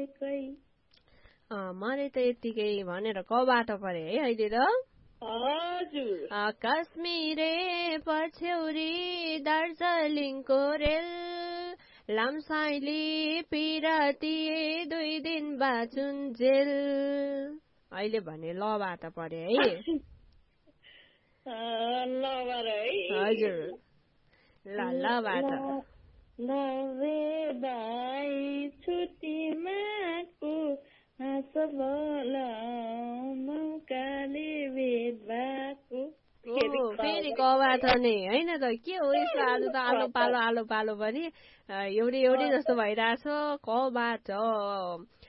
मरेकै मरे त यत्तिकै भनेर कबाट परे है अहिले त हजुर कश्मीरे पछ्यौरी दार्जिलिङको रेल लामसाइली पिराती 2 दिन बाँचुन् जेल अहिले भने लबाट परे है लबाट है हजुर लबाट लवे भाइ छुट्टीमाको हाँस मौकाले भेट भएको फेरि कबाट नि होइन त के हो यसो आज त आलो पालो पनि एउटै जस्तो भइरहेछ कबाट